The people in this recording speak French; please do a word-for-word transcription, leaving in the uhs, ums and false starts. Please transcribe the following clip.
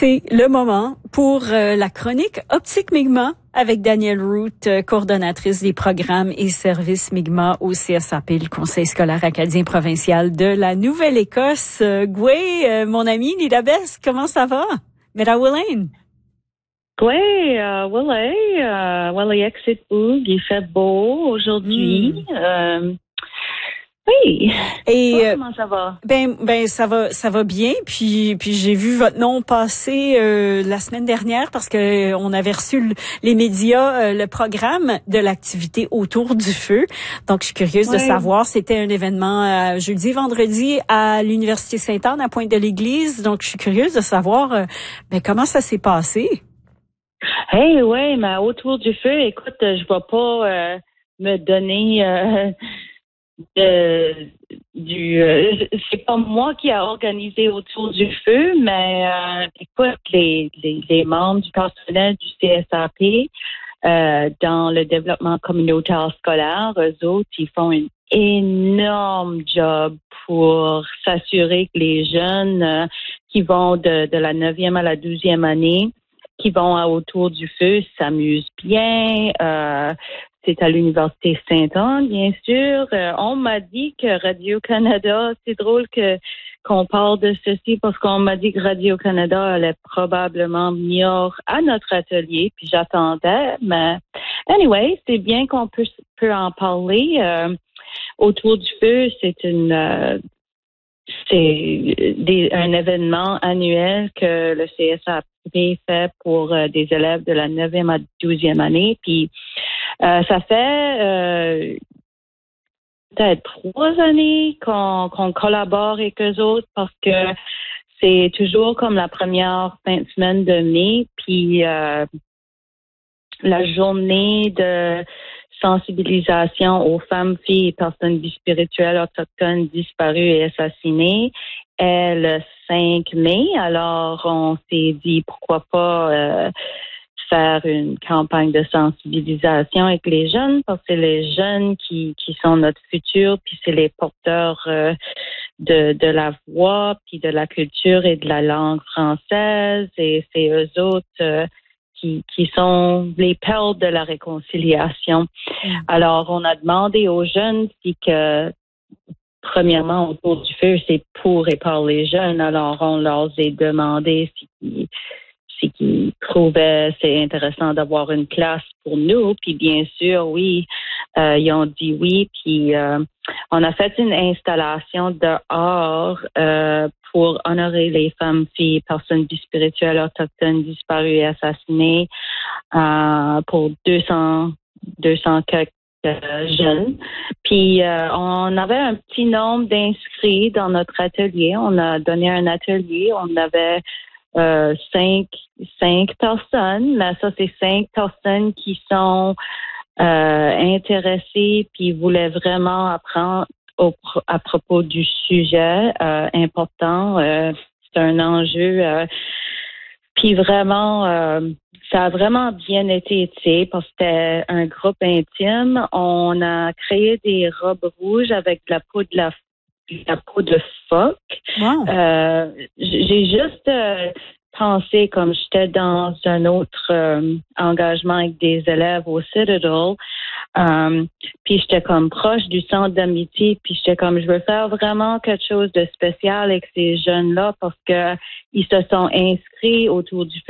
C'est le moment pour euh, la chronique Optique Mi'kmaq avec Danielle Root, euh, coordonnatrice des programmes et services Mi'kmaq au C S A P, le Conseil scolaire acadien provincial de la Nouvelle-Écosse. Euh, Goué, euh, mon ami, Nidabes, comment ça va? Mera Willain? Oui, euh, Willie, euh, Willie Exit Boog, il fait beau aujourd'hui. Mm. Euh, oui. Et Toi, comment ça va? Ben, ben ça va, ça va bien. Puis, puis j'ai vu votre nom passer euh, la semaine dernière parce que on avait reçu le, les médias euh, le programme de l'activité autour du feu. Donc, je suis curieuse oui. de savoir. C'était un événement euh, jeudi, vendredi à l'Université Sainte-Anne à Pointe-de-l'Église. Donc, je suis curieuse de savoir euh, ben comment ça s'est passé. Hey, ouais, mais autour du feu, écoute, je vais pas euh, me donner. Euh, De, du euh, c'est pas moi qui a organisé autour du feu, mais euh, écoute, les, les, les membres du personnel du C S A P euh, dans le développement communautaire scolaire, eux autres, ils font un énorme job pour s'assurer que les jeunes euh, qui vont de, de la neuvième à la douzième année, qui vont à autour du feu, s'amusent bien. Euh, C'est à l'Université Sainte-Anne, bien sûr. Euh, on m'a dit que Radio-Canada, c'est drôle que qu'on parle de ceci parce qu'on m'a dit que Radio-Canada allait probablement venir à notre atelier, puis j'attendais. Mais anyway, c'est bien qu'on peut, peut en parler. Euh, autour du feu, c'est une... Euh, c'est des, un événement annuel que le C S A P fait pour euh, des élèves de la neuvième à douzième année. Puis euh, ça fait euh, peut-être trois années qu'on, qu'on collabore avec eux autres parce que c'est toujours comme la première fin de semaine de mai. Puis euh, la journée de sensibilisation aux femmes, filles et personnes bispirituelles autochtones disparues et assassinées est le cinq mai. Alors, on s'est dit pourquoi pas euh, faire une campagne de sensibilisation avec les jeunes, parce que c'est les jeunes qui, qui sont notre futur, puis c'est les porteurs euh, de, de la voix, puis de la culture et de la langue française, et c'est eux autres euh, Qui, qui sont les perles de la réconciliation. Mm. Alors, on a demandé aux jeunes si que, premièrement, autour du feu, c'est pour et par les jeunes. Alors, on leur a demandé si, si qu'ils trouvaient c'est intéressant d'avoir une classe pour nous. Puis, bien sûr, oui, euh, ils ont dit oui. Puis, euh, on a fait une installation dehors euh, pour honorer les femmes, filles, personnes bispirituelles, autochtones, disparues et assassinées euh, pour deux cents, deux cents quelques euh, jeunes. Puis, euh, on avait un petit nombre d'inscrits dans notre atelier. On a donné un atelier. On avait euh, cinq, cinq personnes, mais ça, c'est cinq personnes qui sont euh, intéressées puis voulaient vraiment apprendre Au, à propos du sujet euh, important. Euh, c'est un enjeu. Euh, puis vraiment, euh, ça a vraiment bien été, tu sais, parce que c'était un groupe intime. On a créé des robes rouges avec de la peau de la, de la peau de phoque. Wow. Euh, j'ai juste euh, pensé, comme j'étais dans un autre euh, engagement avec des élèves au Citadel, Um, puis j'étais comme proche du centre d'amitié, puis j'étais comme je veux faire vraiment quelque chose de spécial avec ces jeunes-là parce que ils se sont inscrits autour du